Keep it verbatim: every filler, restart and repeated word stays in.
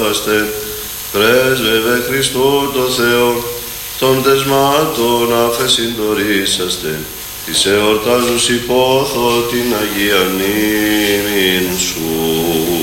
προσλάβαστε, πρέσβευε Χριστού το Θεό, των δεσμάτων αφεσυντορήσαστε, της εορτάζους υπόθω την Αγία μνήμην σου.